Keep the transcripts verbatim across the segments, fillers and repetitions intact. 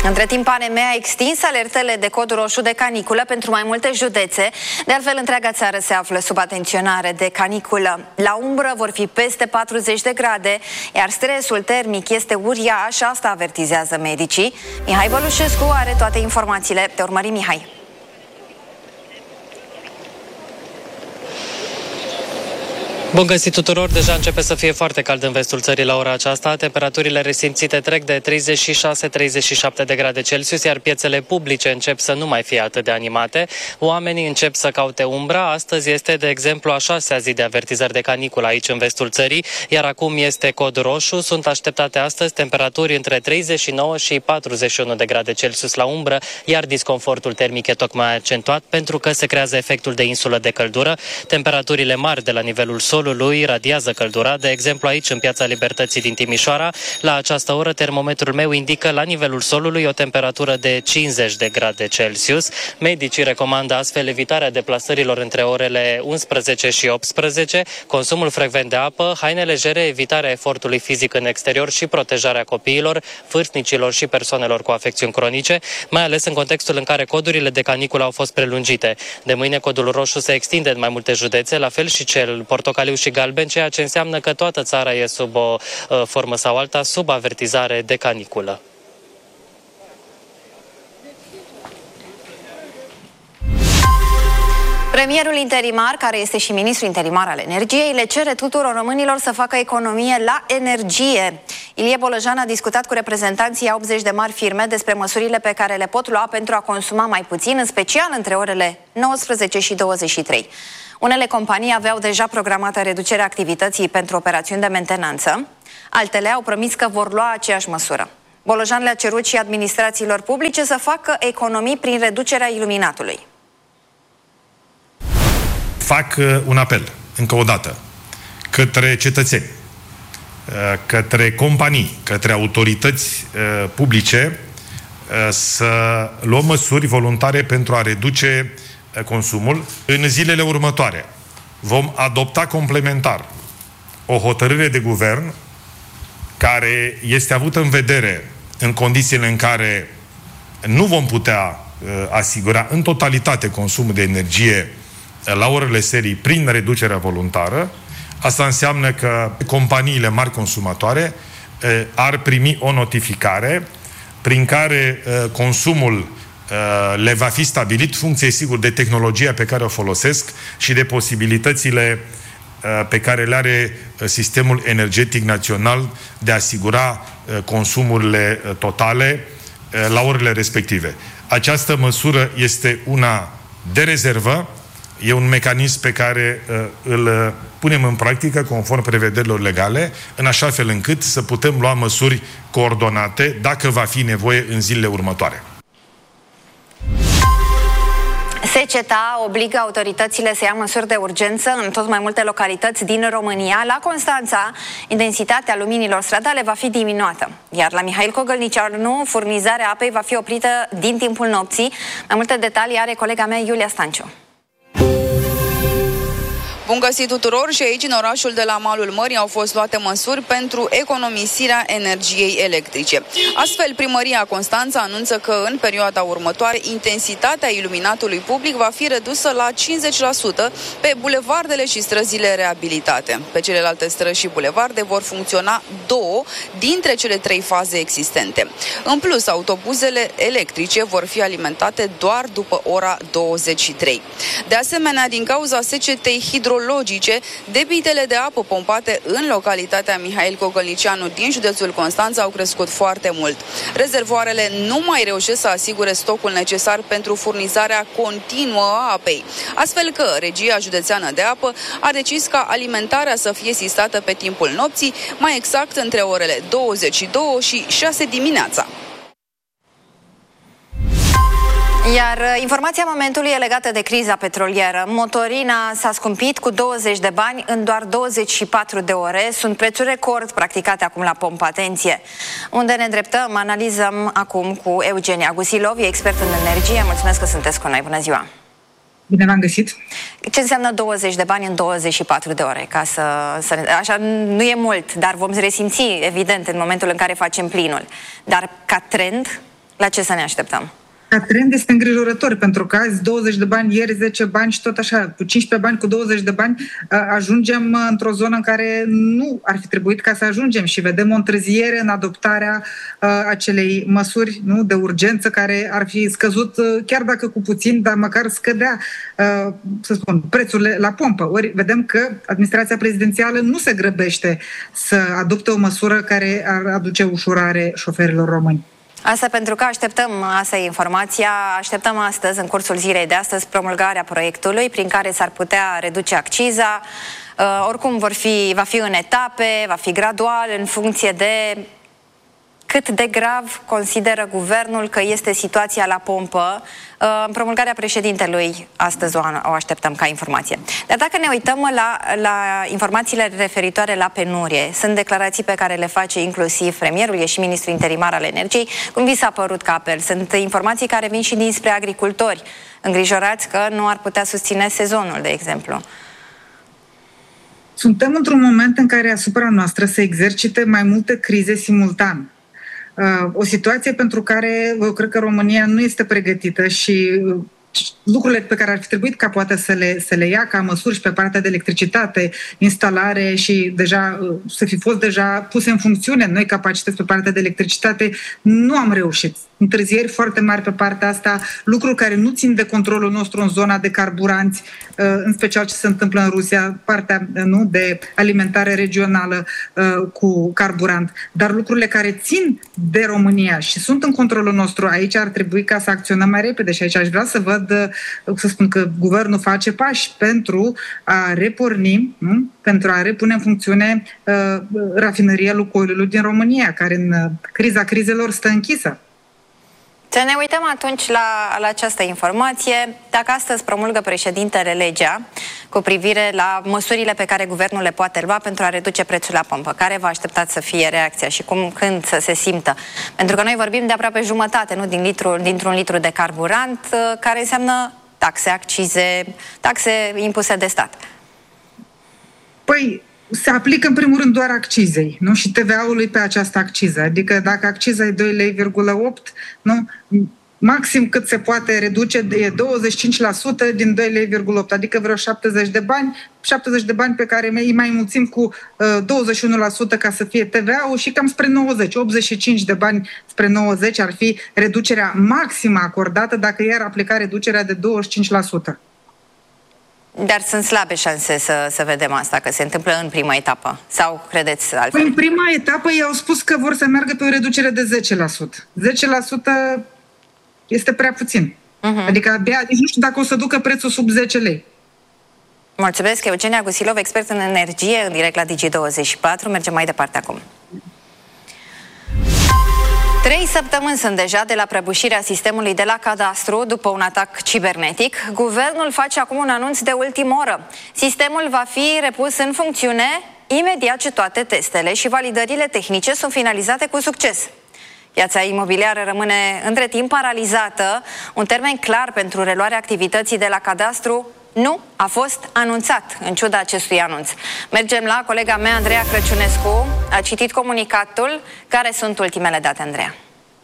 Între timp, A N M a extins alertele de cod roșu de caniculă pentru mai multe județe. De altfel, întreaga țară se află sub atenționare de caniculă. La umbră vor fi peste patruzeci de grade, iar stresul termic este uriaș, asta avertizează medicii. Mihai Bălușescu are toate informațiile. Te urmărim, Mihai. Bun găsit tuturor! Deja începe să fie foarte cald în vestul țării la ora aceasta. Temperaturile resimțite trec de treizeci și șase treizeci și șapte de grade Celsius, iar piețele publice încep să nu mai fie atât de animate. Oamenii încep să caute umbra. Astăzi este, de exemplu, a șasea zi de avertizări de caniculă aici în vestul țării, iar acum este cod roșu. Sunt așteptate astăzi temperaturi între treizeci și nouă și patruzeci și unu de grade Celsius la umbră, iar disconfortul termic e tocmai accentuat pentru că se creează efectul de insulă de căldură. Temperaturile mari de la nivelul solului lui radiază căldura. De exemplu, aici, în Piața Libertății din Timișoara, la această oră, termometrul meu indică la nivelul solului o temperatură de cincizeci de grade Celsius. Medicii recomandă astfel evitarea deplasărilor între orele unsprezece și optsprezece, consumul frecvent de apă, haine legere, evitarea efortului fizic în exterior și protejarea copiilor, vârstnicilor și persoanelor cu afecțiuni cronice, mai ales în contextul în care codurile de caniculă au fost prelungite. De mâine, codul roșu se extinde în mai multe județe, la fel și cel portocaliu și galben, ceea ce înseamnă că toată țara e sub o uh, formă sau alta sub avertizare de caniculă. Premierul interimar, care este și ministrul interimar al energiei, le cere tuturor românilor să facă economie la energie. Ilie Bolăjan a discutat cu reprezentanții a optzeci de mari firme despre măsurile pe care le pot lua pentru a consuma mai puțin, în special între orele nouăsprezece și douăzeci și trei. Unele companii aveau deja programată reducerea activității pentru operațiuni de mentenanță, altele au promis că vor lua aceeași măsură. Bolăjan le-a cerut și administrațiilor publice să facă economii prin reducerea iluminatului. Fac un apel, încă o dată, către cetățeni, către companii, către autorități publice să luăm măsuri voluntare pentru a reduce consumul. În zilele următoare vom adopta complementar o hotărâre de guvern care este avută în vedere în condițiile în care nu vom putea asigura în totalitate consumul de energie la orele serii prin reducerea voluntară. Asta înseamnă că companiile mari consumatoare ar primi o notificare prin care consumul le va fi stabilit, funcție sigur de tehnologia pe care o folosesc și de posibilitățile pe care le are sistemul energetic național de a asigura consumurile totale la orele respective. Această măsură este una de rezervă, e un mecanism pe care îl punem în practică conform prevederilor legale, în așa fel încât să putem lua măsuri coordonate dacă va fi nevoie în zilele următoare. Seceta obligă autoritățile să ia măsuri de urgență în tot mai multe localități din România. La Constanța, intensitatea luminilor stradale va fi diminuată, iar la Mihail Cogălnicianu, furnizarea apei va fi oprită din timpul nopții. Mai multe detalii are colega mea, Iulia Stanciu. Bun găsit tuturor! Și aici, în orașul de la malul mării, au fost luate măsuri pentru economisirea energiei electrice. Astfel, primăria Constanța anunță că în perioada următoare intensitatea iluminatului public va fi redusă la cincizeci la sută pe bulevardele și străzile reabilitate. Pe celelalte străzi și bulevarde vor funcționa două dintre cele trei faze existente. În plus, autobuzele electrice vor fi alimentate doar după ora douăzeci și trei. De asemenea, din cauza secetei hidro logice, debitele de apă pompate în localitatea Mihail Cogălnicianu din județul Constanța au crescut foarte mult. Rezervoarele nu mai reușesc să asigure stocul necesar pentru furnizarea continuă a apei, astfel că Regia Județeană de Apă a decis ca alimentarea să fie sistată pe timpul nopții, mai exact între orele douăzeci și două și șase dimineața. Iar informația momentului e legată de criza petrolieră. Motorina s-a scumpit cu douăzeci de bani în doar douăzeci și patru de ore. Sunt prețuri record practicate acum la pompă. Atenție! Unde ne îndreptăm? Analizăm acum cu Eugenia Gusilov, e expert în energie. Mulțumesc că sunteți cu noi. Bună ziua! Bine v-am găsit! Ce înseamnă douăzeci de bani în douăzeci și patru de ore? Ca să, să, așa nu e mult, dar vom resimți, evident, în momentul în care facem plinul. Dar ca trend, La ce să ne așteptăm? Ca trend este îngrijorător, pentru că azi douăzeci de bani, ieri zece bani și tot așa, cu cincisprezece bani, cu douăzeci de bani, ajungem într-o zonă în care nu ar fi trebuit ca să ajungem și vedem o întârziere în adoptarea acelei măsuri, nu, de urgență care ar fi scăzut, chiar dacă cu puțin, dar măcar scădea, să spun, prețurile la pompă. Ori vedem că administrația prezidențială nu se grăbește să adopte o măsură care ar aduce ușurare șoferilor români. Asta pentru că așteptăm, asta e informația, așteptăm astăzi, în cursul zilei de astăzi, promulgarea proiectului prin care s-ar putea reduce acciza. Uh, oricum vor fi, va fi în etape, va fi gradual, în funcție de cât de grav consideră guvernul că este situația la pompă. Uh, promulgarea președintelui astăzi o, o așteptăm ca informație. Dar dacă ne uităm la, la informațiile referitoare la penurie, sunt declarații pe care le face inclusiv premierul, e și ministrul interimar al energiei. Cum vi s-a părut ca apel? Sunt informații care vin și dinspre agricultori, îngrijorați că nu ar putea susține sezonul, de exemplu. Suntem într-un moment în care asupra noastră se exercite mai multe crize simultan. O situație pentru care eu cred că România nu este pregătită și lucrurile pe care ar fi trebuit ca poate să le, să le ia ca măsuri și pe partea de electricitate, instalare și deja să fi fost deja puse în funcțiune noi capacități pe partea de electricitate, nu am reușit. Întârzieri foarte mari pe partea asta, lucruri care nu țin de controlul nostru în zona de carburanți, în special ce se întâmplă în Rusia, partea, nu, de alimentare regională cu carburant, dar lucrurile care țin de România și sunt în controlul nostru, aici ar trebui ca să acționăm mai repede și aici aș vrea să văd, să spun că guvernul face pași pentru a reporni, nu? Pentru a repune în funcțiune uh, rafinăria Lukoilului din România, care în uh, criza crizelor stă închisă. Să ne uităm atunci la, la această informație. Dacă astăzi promulgă președintele legea cu privire la măsurile pe care guvernul le poate lua pentru a reduce prețul la pompă, care vă așteptați să fie reacția și cum, când să se simtă? Pentru că noi vorbim de aproape jumătate, nu, din litru, dintr-un litru de carburant, care înseamnă taxe, accize, taxe impuse de stat. Păi, se aplică în primul rând doar accizei, nu? Și T V A-ului pe această acciză. Adică dacă acciza e doi lei virgulă opt, nu? Maxim cât se poate reduce e douăzeci și cinci la sută din doi lei virgulă opt, adică vreo șaptezeci de bani, șaptezeci de bani pe care îi mai mulțim cu uh, douăzeci și unu la sută ca să fie T V A-ul și cam spre nouăzeci, optzeci și cinci de bani spre nouăzeci ar fi reducerea maximă acordată dacă i-ar aplica reducerea de douăzeci și cinci la sută. Dar sunt slabe șanse să, să vedem asta, că se întâmplă în prima etapă. Sau credeți altfel? Păi în prima etapă ei au spus că vor să meargă pe o reducere de zece la sută. zece la sută este prea puțin. Uh-huh. Adică abia, nu știu dacă o să ducă prețul sub zece lei. Mulțumesc, Eugenia Gusilov, expert în energie, în direct la Digi douăzeci și patru. Mergem mai departe acum. Trei săptămâni sunt deja de la prăbușirea sistemului de la cadastru după un atac cibernetic. Guvernul face acum un anunț de ultimă oră. Sistemul va fi repus în funcțiune imediat ce toate testele și validările tehnice sunt finalizate cu succes. Piața imobiliară rămâne între timp paralizată. Un termen clar pentru reluarea activității de la cadastru nu a fost anunțat, în ciuda acestui anunț. Mergem la colega mea, Andreea Crăciunescu. A citit comunicatul. Care sunt ultimele date, Andreea?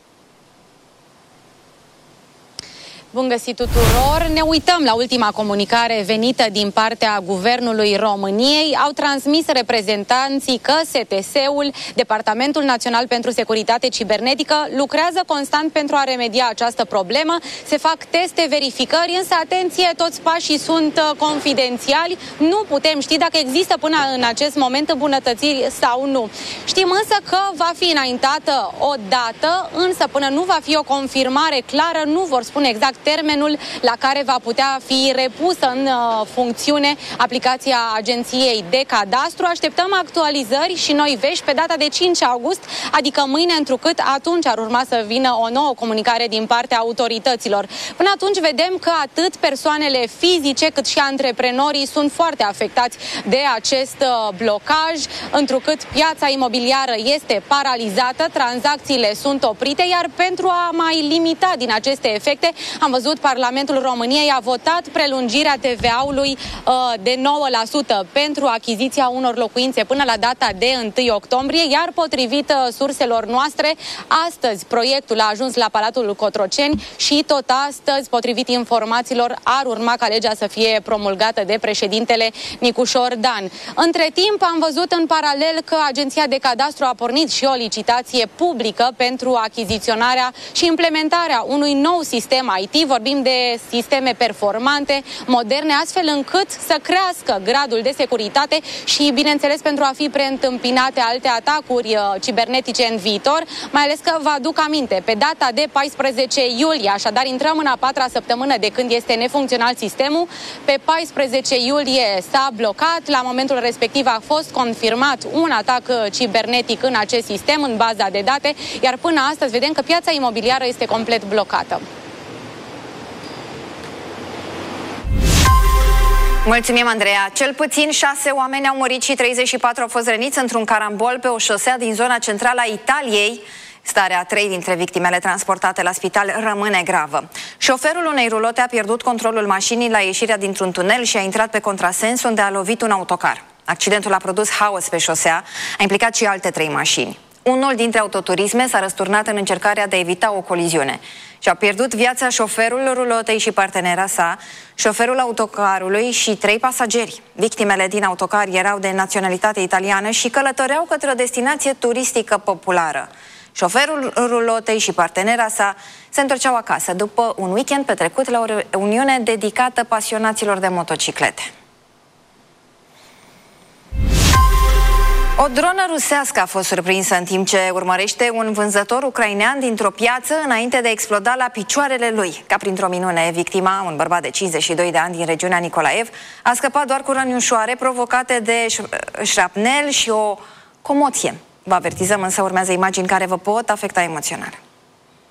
Bun găsit tuturor! Ne uităm la ultima comunicare venită din partea Guvernului României. Au transmis reprezentanții că S T S-ul, Departamentul Național pentru Securitate Cibernetică, lucrează constant pentru a remedia această problemă. Se fac teste, verificări, însă atenție, toți pașii sunt confidențiali. Nu putem ști dacă există până în acest moment îmbunătățiri sau nu. Știm însă că va fi înaintată o dată, însă până nu va fi o confirmare clară, nu vor spune exact termenul la care va putea fi repusă în uh, funcțiune aplicația Agenției de Cadastru. Așteptăm actualizări și noi vești pe data de cinci august, adică mâine, întrucât atunci ar urma să vină o nouă comunicare din partea autorităților. Până atunci vedem că atât persoanele fizice cât și antreprenorii sunt foarte afectați de acest uh, blocaj, întrucât piața imobiliară este paralizată, tranzacțiile sunt oprite, iar pentru a mai limita din aceste efecte, am am văzut Parlamentul României a votat prelungirea T V A-ului de nouă la sută pentru achiziția unor locuințe până la data de întâi octombrie, iar potrivit surselor noastre, astăzi proiectul a ajuns la Palatul Cotroceni și tot astăzi, potrivit informațiilor, ar urma ca legea să fie promulgată de președintele Nicușor Dan. Între timp, am văzut în paralel că Agenția de Cadastru a pornit și o licitație publică pentru achiziționarea și implementarea unui nou sistem I T. Vorbim de sisteme performante, moderne, astfel încât să crească gradul de securitate și, bineînțeles, pentru a fi preîntâmpinate alte atacuri uh, cibernetice în viitor, mai ales că vă aduc aminte, pe data de paisprezece iulie, așadar intrăm în a patra săptămână de când este nefuncțional sistemul, pe paisprezece iulie s-a blocat, la momentul respectiv a fost confirmat un atac cibernetic în acest sistem, în baza de date, iar până astăzi vedem că piața imobiliară este complet blocată. Mulțumim, Andreea. Cel puțin șase oameni au murit și treizeci și patru au fost răniți într-un carambol pe o șosea din zona centrală a Italiei. Starea a trei dintre victimele transportate la spital rămâne gravă. Șoferul unei rulote a pierdut controlul mașinii la ieșirea dintr-un tunel și a intrat pe contrasens, unde a lovit un autocar. Accidentul a produs haos pe șosea, a implicat și alte trei mașini. Unul dintre autoturisme s-a răsturnat în încercarea de a evita o coliziune și a pierdut viața șoferul rulotei și partenera sa, șoferul autocarului și trei pasageri. Victimele din autocar erau de naționalitate italiană și călătoreau către o destinație turistică populară. Șoferul rulotei și partenera sa se întorceau acasă după un weekend petrecut la o reuniune dedicată pasionaților de motociclete. O dronă rusească a fost surprinsă în timp ce urmărește un vânzător ucrainean dintr-o piață înainte de a exploda la picioarele lui. Ca printr-o minune, victima, un bărbat de cincizeci și doi de ani din regiunea Nicolaev, a scăpat doar cu răni ușoare provocate de șrapnel și o comoție. Vă avertizăm, însă urmează imagini care vă pot afecta emoțional.